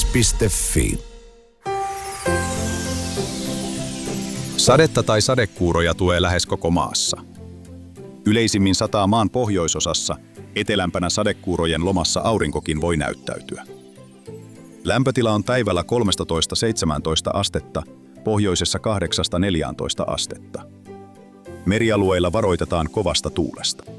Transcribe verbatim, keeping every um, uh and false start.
piste fi. Sadetta tai sadekuuroja tulee lähes koko maassa. Yleisimmin sataa maan pohjoisosassa, etelämpänä sadekuurojen lomassa aurinkokin voi näyttäytyä. Lämpötila on päivällä kolmetoista seitsemäntoista astetta, pohjoisessa kahdeksasta neljääntoista astetta. Merialueilla varoitetaan kovasta tuulesta.